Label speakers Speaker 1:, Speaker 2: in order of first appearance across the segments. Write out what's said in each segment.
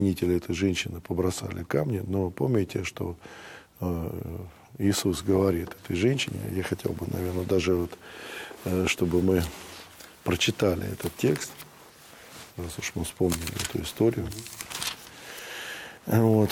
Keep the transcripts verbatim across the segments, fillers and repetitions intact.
Speaker 1: обвинители этой женщины побросали камни, но помните, что Иисус говорит этой женщине, я хотел бы, наверное, даже вот, чтобы мы прочитали этот текст, раз уж мы вспомнили эту историю. Вот.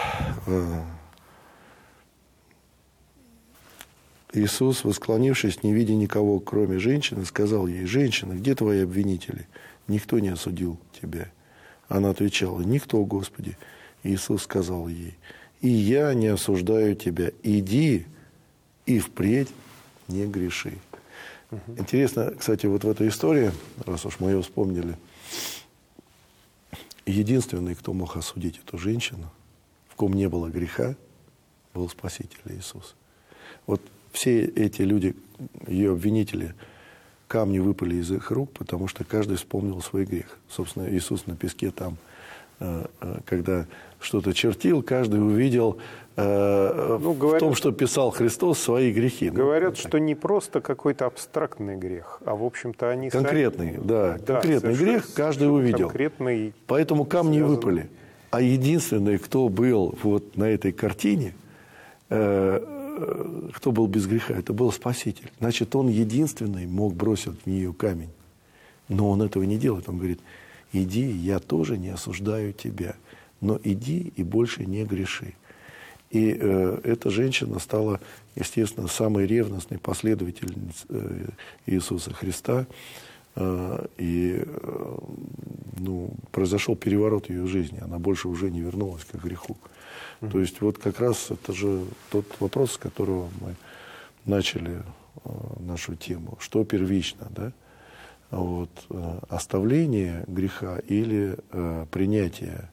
Speaker 1: Иисус, восклонившись, не видя никого, кроме женщины, сказал ей: «Женщина, где твои обвинители? Никто не осудил тебя». Она отвечала: «Никто, Господи». Иисус сказал ей: «И я не осуждаю тебя. Иди и впредь не греши». Угу. Интересно, кстати, вот в этой истории, раз уж мы ее вспомнили, единственный, кто мог осудить эту женщину, в ком не было греха, был Спаситель Иисус. Вот все эти люди, ее обвинители, камни выпали из их рук, потому что каждый вспомнил свой грех. Собственно, Иисус на песке там, когда что-то чертил, каждый увидел ну, говорят, в том, что писал Христос, свои грехи.
Speaker 2: Говорят,
Speaker 1: ну,
Speaker 2: что не просто какой-то абстрактный грех, а, в общем-то, они
Speaker 1: конкретный,
Speaker 2: сами...
Speaker 1: да,
Speaker 2: да,
Speaker 1: конкретный грех каждый увидел.
Speaker 2: Конкретный
Speaker 1: Поэтому камни
Speaker 2: связан...
Speaker 1: выпали. А единственный, кто был вот на этой картине, кто был без греха, это был Спаситель. Значит, он единственный мог бросить в нее камень. Но он этого не делает. Он говорит: иди, я тоже не осуждаю тебя, но иди и больше не греши. И э, эта женщина стала, естественно, самой ревностной последовательницей э, Иисуса Христа. Э, и э, ну, произошел переворот в ее жизни. Она больше уже не вернулась к греху. То есть вот как раз это же тот вопрос, с которого мы начали э, нашу тему. Что первично, да? Вот, э, оставление греха или э, принятие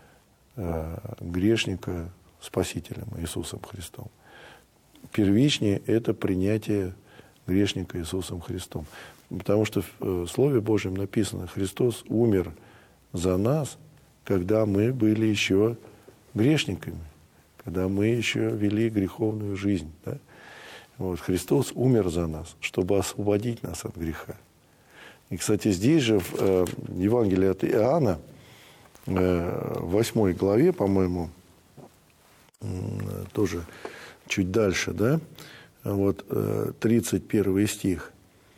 Speaker 1: э, грешника Спасителем Иисусом Христом. Первичнее это принятие грешника Иисусом Христом. Потому что в Слове Божьем написано: Христос умер за нас, когда мы были еще грешниками, когда мы еще вели греховную жизнь. Да? Вот, Христос умер за нас, чтобы освободить нас от греха. И, кстати, здесь же в э, Евангелии от Иоанна, э, в восьмой главе, по-моему, э, тоже чуть дальше, да, вот, э, тридцать первый стих,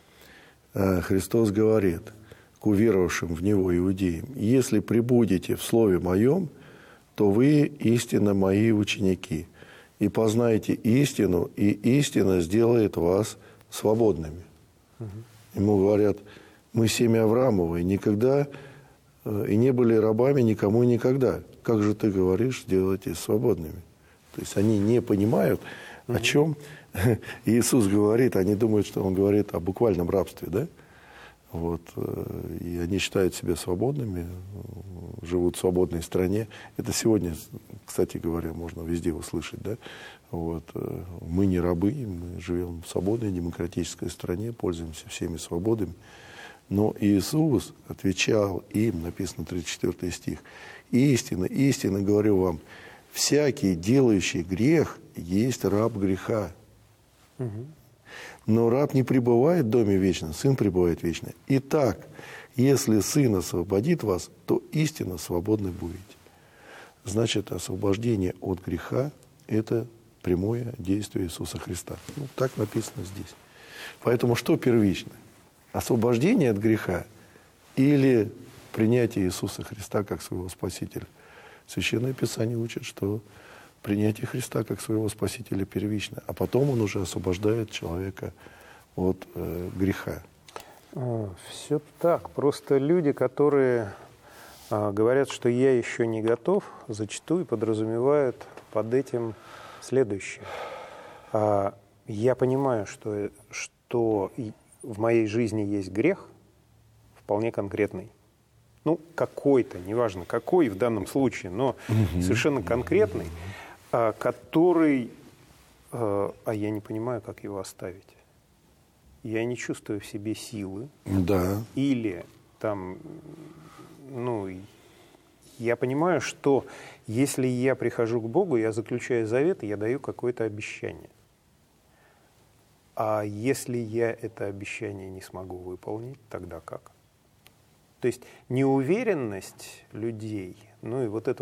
Speaker 1: э, Христос говорит к уверовавшим в Него иудеям: «Если пребудете в Слове Моем, то вы истинно Мои ученики, и познаете истину, и истина сделает вас свободными». Угу. Ему говорят: мы семя Авраамово, и никогда, и не были рабами никому и никогда. Как же ты говоришь, сделайте свободными? То есть они не понимают, угу. о чем Иисус говорит. Они думают, что Он говорит о буквальном рабстве, да? Вот, и они считают себя свободными, живут в свободной стране. Это сегодня, кстати говоря, можно везде услышать, да? Вот, мы не рабы, мы живем в свободной демократической стране, пользуемся всеми свободами. Но Иисус отвечал им, написано тридцать четвёртый стих: «Истинно, истинно говорю вам, всякий, делающий грех, есть раб греха». Угу. Но раб не пребывает в доме вечно, сын пребывает вечно. Итак, если сын освободит вас, то истинно свободны будете. Значит, освобождение от греха – это прямое действие Иисуса Христа. Ну, так написано здесь. Поэтому что первично? Освобождение от греха или принятие Иисуса Христа как своего Спасителя? Священное Писание учит, что принятие Христа как своего Спасителя первично, а потом Он уже освобождает человека от э, греха.
Speaker 2: Все так. Просто люди, которые а, говорят, что я еще не готов, зачастую подразумевают под этим следующее. А, я понимаю, что, что в моей жизни есть грех, вполне конкретный. Ну, какой-то, неважно какой в данном случае, но угу. совершенно конкретный, а, который... А, а я не понимаю, как его оставить. Я не чувствую в себе силы.
Speaker 1: Да.
Speaker 2: Или там, ну, я понимаю, что если я прихожу к Богу, я заключаю завет, и я даю какое-то обещание. А если я это обещание не смогу выполнить, тогда как? То есть неуверенность людей, ну и вот это